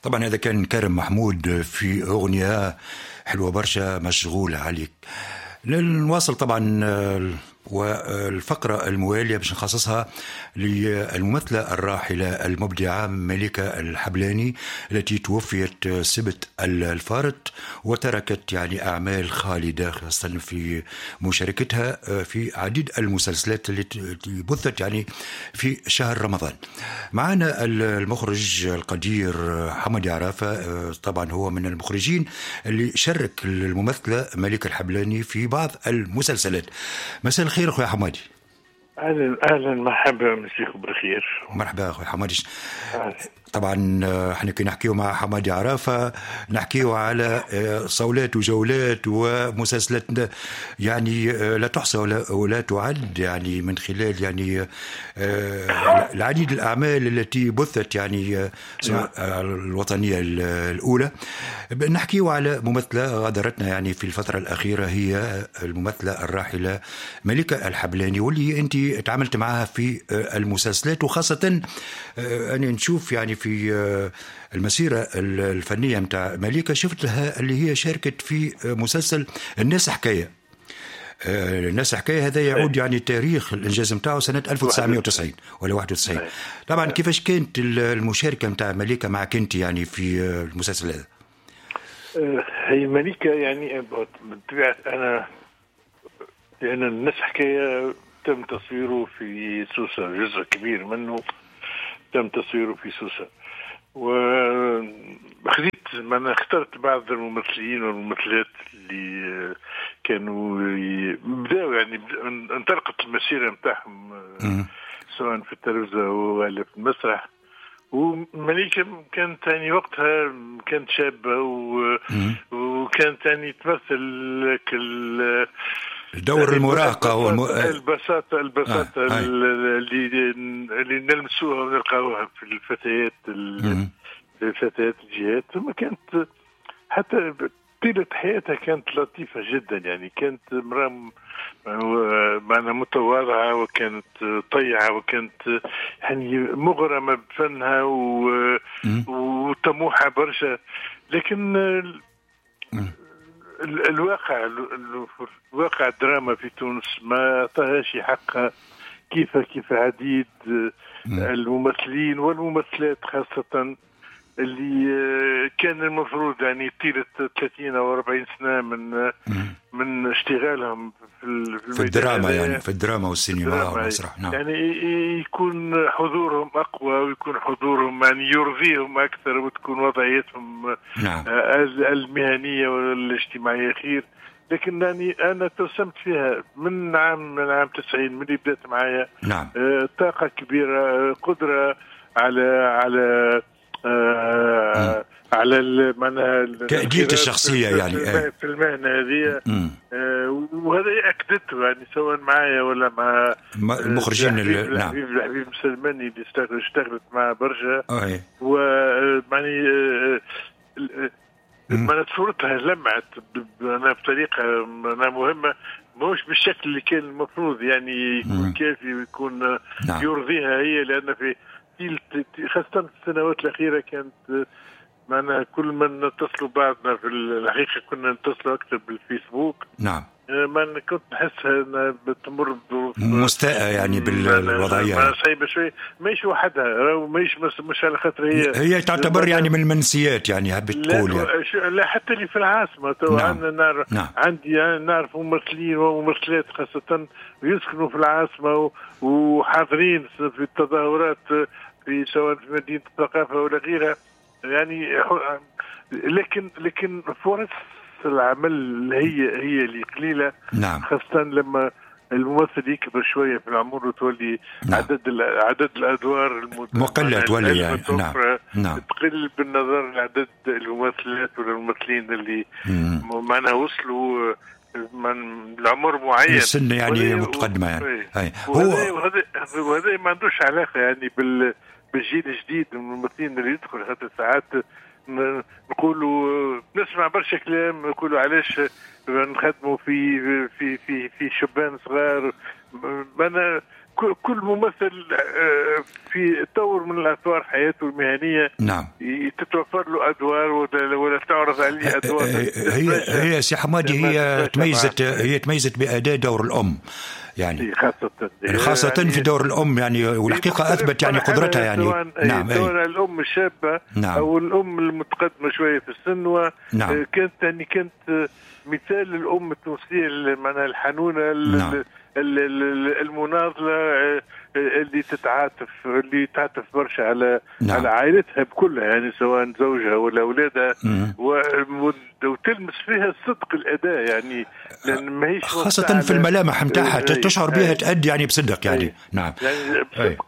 طبعا هذا كان كرم محمود في أغنية حلوة برشا مشغول عليك. نواصل طبعا والفقرة الموالية باش نخصصها للممثلة الراحلة المبدعة ملكة الحبلاني التي توفيت سبت الفارط وتركت يعني أعمال خالدة خاصة في مشاركتها في عديد المسلسلات التي بثت يعني في شهر رمضان. معنا المخرج القدير حمدي عرافة، طبعا هو من المخرجين اللي شارك الممثلة ملكة الحبلاني في بعض المسلسلات. مساء الخير اخويا حمادي. اهلا مرحبا مسيكم بخير. مرحبا اخويا حمادي. طبعا احنا كي نحكيو مع حمادي عرافة نحكيو على صولات وجولات ومسلسلات يعني لا تحصى ولا تعد، يعني من خلال يعني العديد الأعمال التي بثت يعني الوطنية الأولى. نحكيو على ممثلة غادرتنا يعني في الفترة الأخيرة، هي الممثلة الراحلة ملكة الحبلاني، واللي أنت تعاملت معها في المسلسلات، وخاصة أنا نشوف يعني في المسيرة الفنية متاع مليكة شفت لها اللي هي شاركت في مسلسل الناس حكاية. الناس حكاية هذا يعود يعني تاريخ الإنجاز متاعه سنة 1990 ولا 91. طبعا كيفاش كانت المشاركة متاع مليكة معك أنت يعني في المسلسل هذا؟ هي مليكة يعني بطبيعة أنا لأن الناس حكاية تم تصويره في سوسة، جزء كبير منه تم تصويره في سوسة، وخذيت أنا اخترت بعض الممثلين والممثلات اللي كانوا بداوا يعني انطلقت المسيرة متاعهم سواء في التلفزة ولا في المسرح. ومليكة كانت يعني وقتها كانت شابة وكانت يعني تمثل دور المراهقة البساطة اللي نلمسوها ونلقاوها في الفتيات الجهات. ثم كانت حتى طيلة حياتها كانت لطيفة جدا، يعني كانت امرأة معناها متواضعة وكانت طيعة وكانت يعني مغرمة بفنها وطموحة برشا. لكن الواقع الدراما في تونس ما أعطاهاش حقها كيف عديد الممثلين والممثلات خاصة اللي كان المفروض يعني طيلة 30 أو 40 سنة من اشتغالهم في الدراما، يعني في الدراما والسينما والمسرح. نعم. يعني يكون حضورهم أقوى ويكون حضورهم يعني يرضيهم أكثر وتكون وضعيتهم نعم. المهنية والاجتماعية خير. لكن يعني أنا توسمت فيها من عام 90 من اللي بدأت معايا. نعم. طاقة كبيرة، قدرة على معناها تأدية الشخصية يعني في المهنة هذه. وهذا أكدته يعني سواء معايا ولا مع المخرجين. نعم. الحبيب مسلماني اللي اشتغلت معه برشا. ومعني ما صورتها لمعت أنا بطريقة أنا مهمة، مش بالشكل اللي كان المفروض يعني يكون كافي ويكون يرضيها هي، لأن في خاصة في السنوات الأخيرة كانت معنا كل من نتصلوا بعضنا في الحقيقة كنا نتصلوا أكثر بالفيسبوك. نعم. ما كنت نحسها أنها بتمر بظروف مستاءة يعني بالوضعية. ما صعيبة شوي، مايش وحدها مش على خاطر هي تعتبر يعني من المنسيات يعني هبت تقول يعني. لا حتى اللي في العاصمة عندي نعرف ممثلين وممثلات خاصة يسكنوا في العاصمة وحاضرين في التظاهرات في سواء في مدينة الثقافة ولا غيرها يعني. لكن فرص العمل هي اللي قليلة. نعم. خاصة لما الممثل يكبر شوية في العمر وتولي نعم. عدد الأدوار مقلة تولي يعني. نعم. تقل بالنظر لعدد الممثلات ولا الممثلين اللي معنا وصلوا من العمر معين، السن يعني متقدمة يعني. وهذا ما عندوش علاقة يعني بالجيل الجديد الممثلين اللي يدخل. خاطر ساعات نقولوا نسمع برشا كلام نقولوا علاش نخدموا في شبان صغار. أنا كل ممثل في طور من الأطوار حياته المهنية نعم تتوفر له أدوار ولا تعرض عليه أدوار. هي سي حمادي هي تميزت بأداء دور الأم يعني خاصة في دور الأم يعني، والحقيقة أثبت يعني قدرتها يعني. نعم دور الأم الشابة نعم. أو الأم المتقدمة شوية في السن، نعم. كانت مثال الأم التونسية معناها الحنونة نعم. المناضلة اللي تعطف برشا على عائلتها بكلها يعني، سواء زوجها ولا أولادها، وتلمس فيها الصدق الأداء يعني، لأن ما هيش خاصة في الملامح متاعها تشعر بها تأدي يعني بصدق يعني. نعم يعني بصدق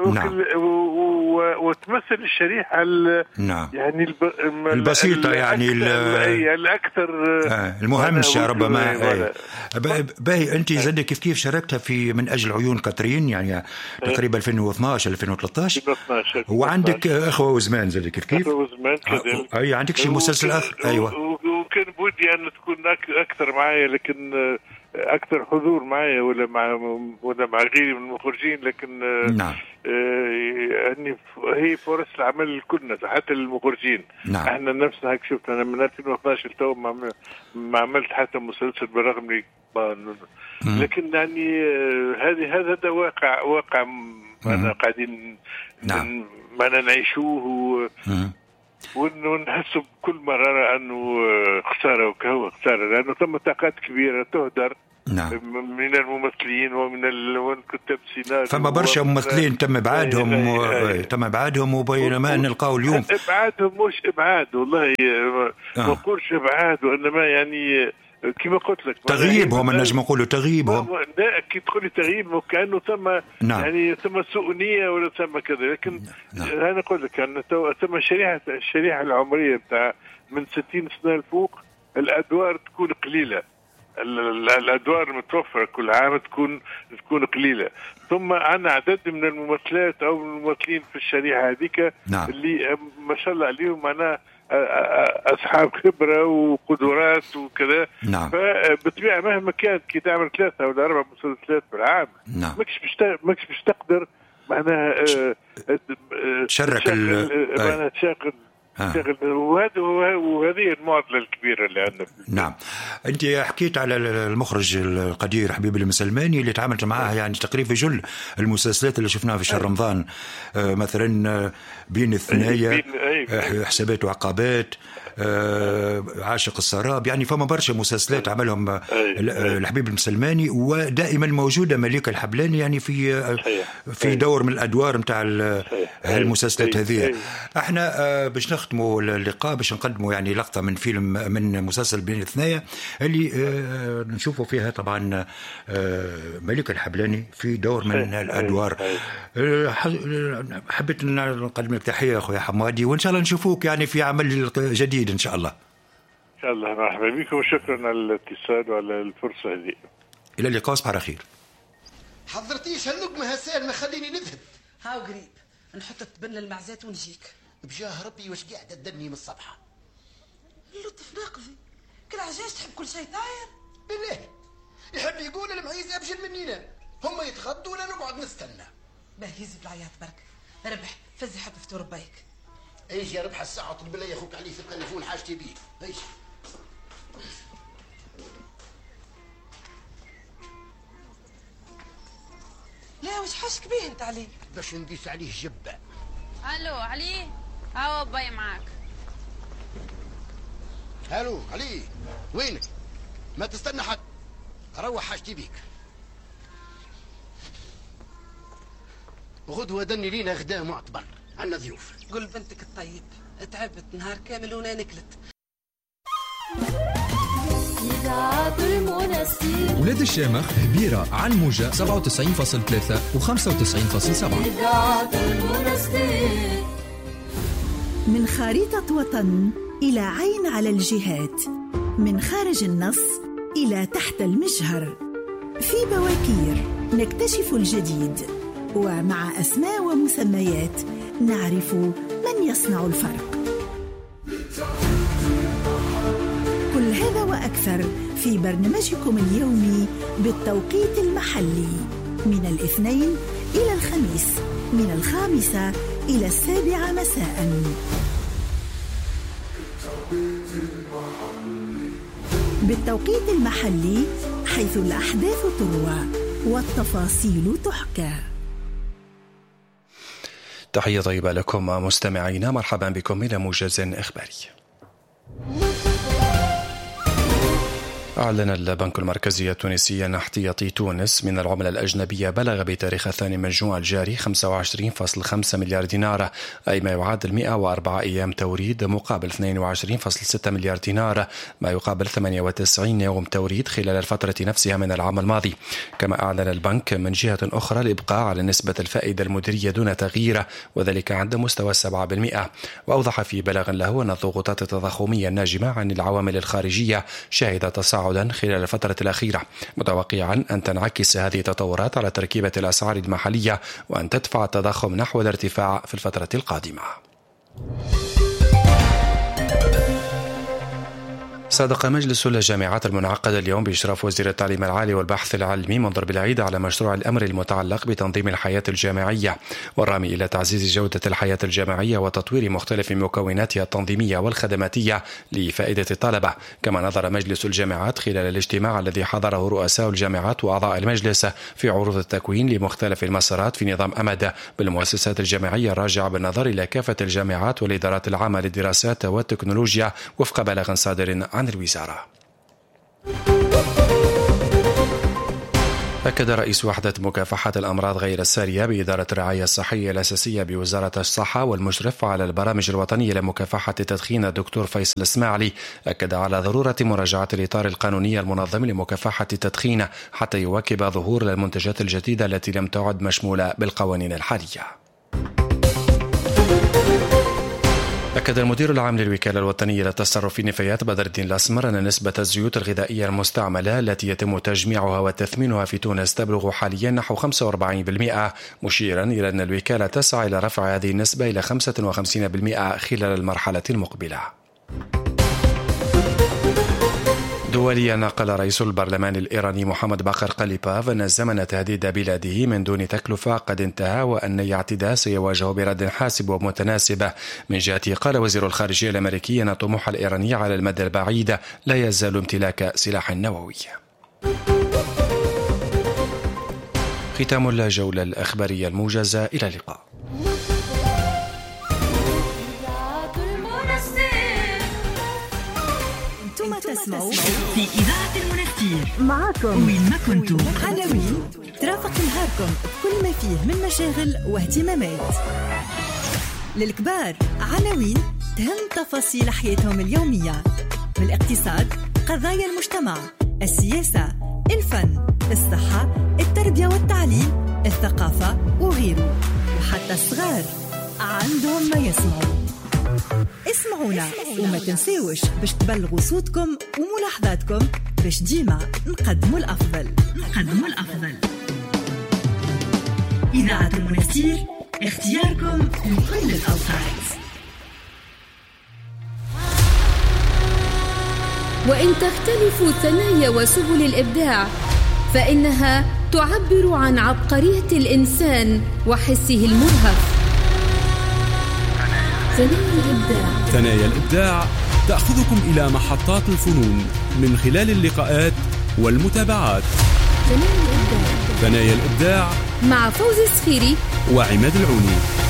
وتمثل الشريحة نعم. يعني البسيطة يعني الأكثر المهمشة ربما. باهي أنت زاد كيف شاركتها في من أجل عيون كاترين يعني تقريبا 2012 2013 وعندك أخوة وزمان زاد كيف أي عندك شي مسلسل آخر. أيوة وكان بودي أن تكون أكثر معايا، لكن أكثر حضور معايا ولا مع غيري من المخرجين، لكن نعم. يعني هي فرص العمل لكلنا حتى للمخرجين. نعم. احنا نفسنا هيك شفت انا من 2012 تو ما عملت حتى مسلسل بالرغم لكن يعني هذا واقع أنا قاعدين ما نعيشوه ونحسوا بكل مرة أنه خسارة وكهو خسارة، لأنه ثم طاقات كبيرة تهدر. نعم. من الممثلين ومن كتاب السيناريو. فما برشا ممثلين تم إبعادهم وبينما نلقاو اليوم إبعادهم مش إبعاد والله ما نقولش إبعاد، وإنما يعني كما قلت لك تغييبهم، نجم نقولوا تغييبهم. لا كي تقولي تغييبهم كأنه ثم يعني ثم سوء نية ولا ثم كذا، لكن أنا أقول لك أن ثم الشريحة العمرية بتاع من 60 سنة لفوق الأدوار تكون قليلة، الأدوار المتوفرة كل عام تكون قليلة. ثم عندنا عدد من الممثلات أو الممثلين في الشريحة هذيك اللي ما شاء الله عليهم معناها أصحاب خبرة وقدرات وكذا. فبطبيعة مهما كانت كي تعمل 3 ولا 4 مسلسلات بالعام ماكش باش تقدر معناها تشارك وهذه المعضلة الكبيرة اللي عندنا. نعم. أنت حكيت على المخرج القدير حبيب المسلماني اللي تعاملت معاه يعني تقريبا جل المسلسلات اللي شفناها في شهر رمضان، مثلا بين الثنايا، حسابات وعقابات، عاشق السراب، يعني فما برشا مسلسلات عملهم الحبيب المسلماني، ودائما موجودة مليكة الحبلاني يعني في دور من الأدوار متاع المسلسلات هذه. احنا باش نختموا اللقاء باش نقدموا يعني لقطة من فيلم من مسلسل بين الثنايا اللي نشوفوا فيها طبعا مليكة الحبلاني في دور من الأدوار. حبيت نقدم لك تحية أخويا حمادي، وإن شاء الله نشوفوك يعني في عمل جديد إن شاء الله. إن شاء الله. مرحبا بكم وشكرا على الاتصال وعلى الفرصة هذه. إلى اللقاء، صباح على خير. حضرتيش هالنقمة هالسالمة خليني نذهب. هاو قريب نحط التبن المعزات ونجيك. بجاه ربي واش قاعدة تدني من الصبحة؟ اللطف ناقضي كل عجاج تحب كل شيء طاير. بالله يحب يقول المعيز أبجل منينا، هم يتغدوا ولا نقعد نستنى. باهي زيد العياط برك. ربح فزي حب فطور بايك. ايش يا ربح الساعة اطلب لي اخوك علي في التليفون حاجتي بيه. ايش لا وش حاشك بيه انت علي؟ باش نقيس عليه جبة. الو علي، هاو باي معاك. الو علي وينك؟ ما تستنى حد، اروح حاجتي بيك. غدوة دني لينا غدا معتبر، عنا ضيوف. قول بنتك الطيب تعبت نهار كامل وانا نكلت. ولاد الشامخ هبيرة عن موجة 97.3 و 95.7. من خارطة وطن إلى عين على الجهات، من خارج النص إلى تحت المجهر، في بواكير نكتشف الجديد، ومع أسماء ومسميات نعرف من يصنع الفرق. كل هذا وأكثر في برنامجكم اليومي بالتوقيت المحلي من الاثنين إلى الخميس من 5 إلى 7 مساء. بالتوقيت المحلي حيث الأحداث تروى والتفاصيل تحكى. تحية طيبة لكم مستمعينا، مرحبا بكم إلى موجز إخباري. أعلن البنك المركزي التونسي أن احتياطي تونس من العملة الأجنبية بلغ بتاريخ الثاني من جون الجاري 25.5 مليار دينار، أي ما يعادل 104 أيام توريد، مقابل 22.6 مليار دينار ما يقابل 98 يوم توريد خلال الفترة نفسها من العام الماضي. كما أعلن البنك من جهة أخرى الإبقاء على نسبة الفائدة المديرية دون تغيير، وذلك عند مستوى 7%. وأوضح في بلاغ له أن الضغوطات التضخمية الناجمة عن العوامل الخارجية شهدت تصاعدا خلال الفترة الأخيرة، متوقعا أن تنعكس هذه التطورات على تركيبة الأسعار المحلية وأن تدفع التضخم نحو الارتفاع في الفترة القادمة. صادق مجلس الجامعات المنعقد اليوم بإشراف وزير التعليم العالي والبحث العلمي منظر بالعيد على مشروع الأمر المتعلق بتنظيم الحياة الجامعية والرامي إلى تعزيز جودة الحياة الجامعية وتطوير مختلف مكوناتها التنظيمية والخدماتية لفائدة الطلبة. كما نظر مجلس الجامعات خلال الاجتماع الذي حضره رؤساء الجامعات وأعضاء المجلس في عروض التكوين لمختلف المسارات في نظام أمد بالمؤسسات الجامعية الراجعة بالنظر إلى كافة الجامعات والإدارات العامة للدراسات والتكنولوجيا وفق بلاغ صادر عن الوزارة. أكد رئيس وحدة مكافحة الأمراض غير السارية بإدارة الرعاية الصحية الأساسية بوزارة الصحة والمشرف على البرامج الوطنية لمكافحة التدخين الدكتور فيصل الإسماعيلي، أكد على ضرورة مراجعة الإطار القانوني المنظم لمكافحة التدخين حتى يواكب ظهور المنتجات الجديدة التي لم تعد مشمولة بالقوانين الحالية. أكد المدير العام للوكالة الوطنية للتصرف في النفايات بدر الدين الأسمر أن نسبة الزيوت الغذائية المستعملة التي يتم تجميعها وتثمينها في تونس تبلغ حاليا نحو 45%، مشيرا إلى أن الوكالة تسعى إلى رفع هذه النسبة إلى 55% خلال المرحلة المقبلة. دوليا، نقل رئيس البرلمان الإيراني محمد باقر قليباف أن زمن تهديد بلاده من دون تكلفة قد انتهى، وأن أي اعتداء سيواجه برد حاسب ومتناسب. من جهته قال وزير الخارجية الأمريكي أن الطموح الإيراني على المدى البعيد لا يزال امتلاك سلاح نووي. ختام الجولة الأخبارية الموجزة، إلى اللقاء. تسمعوا في إذاعة المنستير معكم وين ما كنتم. عناوين ترافق نهاركم بكل ما فيه من مشاغل واهتمامات. للكبار عناوين تهم تفاصيل حياتهم اليومية، من الاقتصاد، قضايا المجتمع، السياسة، الفن، الصحة، التربية والتعليم، الثقافة وغيره. وحتى الصغار عندهم ما يسمعوا. اسمعونا وما تنسيوش باش تبلغوا صوتكم وملاحظاتكم باش ديما نقدموا الأفضل. إذاعة المنستير، اختياركم لكل الأوقات. وإن تختلف ثنايا وسبل الإبداع فإنها تعبر عن عبقرية الإنسان وحسه المرهف. ثنايا الإبداع تأخذكم إلى محطات الفنون من خلال اللقاءات والمتابعات. ثنايا الإبداع مع فوزي الصخيري وعماد العوني.